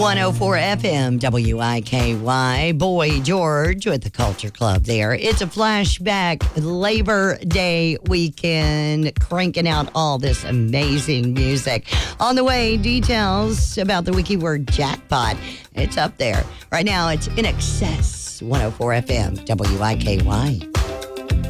104 FM, WIKY. Boy George with the Culture Club there. It's a flashback Labor Day weekend, cranking out all this amazing music. On the way, details about the Wiki Word Jackpot. It's up there. Right now, it's In Excess, 104 FM, WIKY.